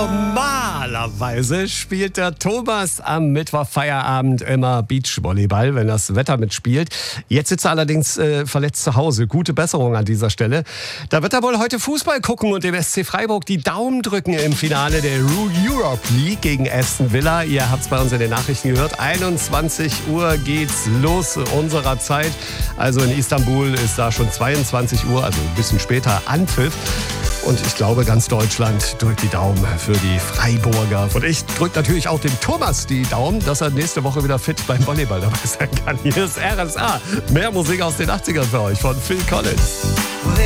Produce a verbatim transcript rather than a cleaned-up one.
Normalerweise spielt der Thomas am Mittwochfeierabend immer Beachvolleyball, wenn das Wetter mitspielt. Jetzt sitzt er allerdings äh, verletzt zu Hause. Gute Besserung an dieser Stelle. Da wird er wohl heute Fußball gucken und dem S C Freiburg die Daumen drücken im Finale der Europe League gegen Aston Villa. Ihr habt es bei uns in den Nachrichten gehört. einundzwanzig Uhr geht's los unserer Zeit. Also in Istanbul ist da schon zweiundzwanzig Uhr, also ein bisschen später Anpfiff. Und ich glaube, ganz Deutschland drückt die Daumen für die Freiburger. Und ich drücke natürlich auch dem Thomas die Daumen, dass er nächste Woche wieder fit beim Volleyball dabei sein kann. Hier ist R S A. Mehr Musik aus den achtzigern für euch von Phil Collins.